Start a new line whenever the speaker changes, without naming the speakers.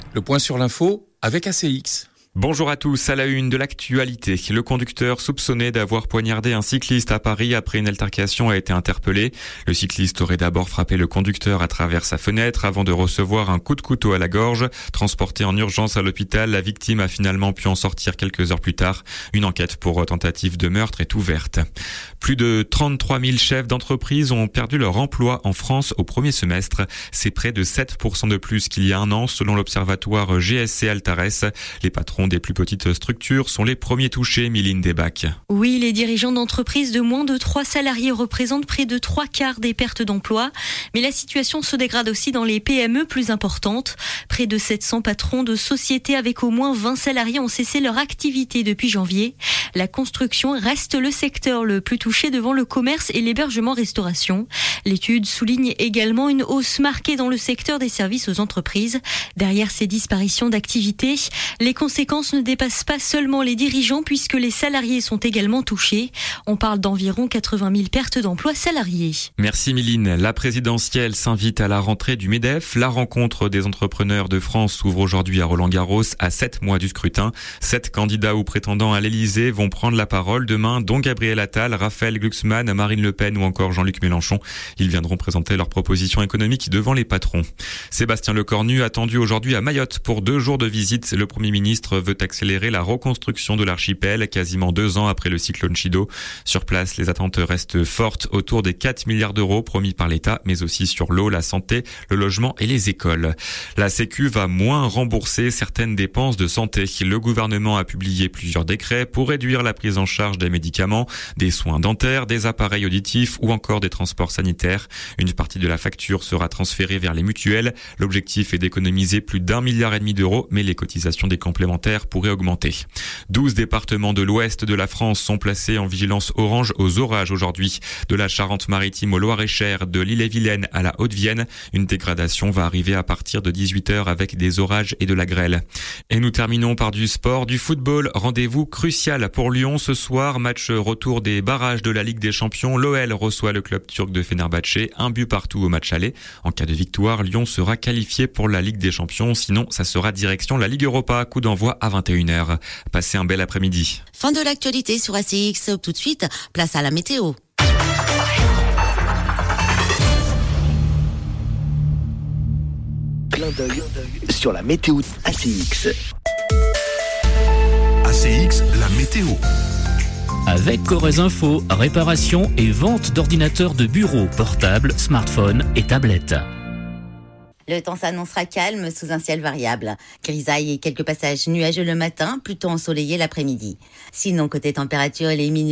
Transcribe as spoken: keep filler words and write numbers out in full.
Le point sur l'info avec A C X.
Bonjour à tous, à la une de l'actualité. Le conducteur soupçonné d'avoir poignardé un cycliste à Paris après une altercation a été interpellé. Le cycliste aurait d'abord frappé le conducteur à travers sa fenêtre avant de recevoir un coup de couteau à la gorge. Transporté en urgence à l'hôpital, la victime a finalement pu en sortir quelques heures plus tard. Une enquête pour tentative de meurtre est ouverte. Plus de trente-trois mille chefs d'entreprise ont perdu leur emploi en France au premier semestre. C'est près de sept pour cent de plus qu'il y a un an selon l'observatoire G S C Altares. Les patrons des plus petites structures sont les premiers touchés, Mylène Desbacs.
Oui, les dirigeants d'entreprises de moins de trois salariés représentent près de trois quarts des pertes d'emploi. Mais la situation se dégrade aussi dans les P M E plus importantes. Près de sept cents patrons de sociétés avec au moins vingt salariés ont cessé leur activité depuis janvier. La construction reste le secteur le plus touché devant le commerce et l'hébergement-restauration. L'étude souligne également une hausse marquée dans le secteur des services aux entreprises. Derrière ces disparitions d'activité, les conséquences ne dépassent pas seulement les dirigeants puisque les salariés sont également touchés. On parle d'environ quatre-vingt mille pertes d'emplois salariés.
Merci Mylène. La présidentielle s'invite à la rentrée du MEDEF. La rencontre des entrepreneurs de France s'ouvre aujourd'hui à Roland-Garros à sept mois du scrutin. Sept candidats ou prétendants à l'Elysée vont prendre la parole demain, dont Gabriel Attal, Raphaël Glucksmann, Marine Le Pen ou encore Jean-Luc Mélenchon. Ils viendront présenter leurs propositions économiques devant les patrons. Sébastien Lecornu attendu aujourd'hui à Mayotte pour deux jours de visite. Le Premier ministre veut accélérer la reconstruction de l'archipel quasiment deux ans après le cyclone Chido. Sur place, les attentes restent fortes autour des quatre milliards d'euros promis par l'État, mais aussi sur l'eau, la santé, le logement et les écoles. La Sécu va moins rembourser certaines dépenses de santé. Le gouvernement a publié plusieurs décrets pour réduire la prise en charge des médicaments, des soins dentaires, des appareils auditifs ou encore des transports sanitaires. Une partie de la facture sera transférée vers les mutuelles. L'objectif est d'économiser plus d'un milliard et demi d'euros, mais les cotisations des complémentaires pourraient augmenter. douze départements de l'ouest de la France sont placés en vigilance orange aux orages aujourd'hui. De la Charente-Maritime au Loir-et-Cher, de l'Ille-et-Vilaine à la Haute-Vienne, une dégradation va arriver à partir de dix-huit heures avec des orages et de la grêle. Et nous terminons par du sport, du football. Rendez-vous crucial pour Lyon ce soir. Match retour des barrages de la Ligue des Champions. L'O L reçoit le club turc de Fenerbahçe. Un but partout au match aller. En cas de victoire, Lyon sera qualifié pour la Ligue des Champions. Sinon, ça sera direction la Ligue Europa. Coup d'envoi à vingt et une heures. Passez un bel après-midi.
Fin de l'actualité sur A C X. Tout de suite, place à la météo.
Clin d'œil sur la météo A C X.
A C X, la météo.
Avec Corrèze Info, réparation et vente d'ordinateurs de bureau, portables, smartphones et tablettes.
Le temps s'annoncera calme sous un ciel variable. Grisaille et quelques passages nuageux le matin, plutôt ensoleillé l'après-midi. Sinon, côté température, les minimums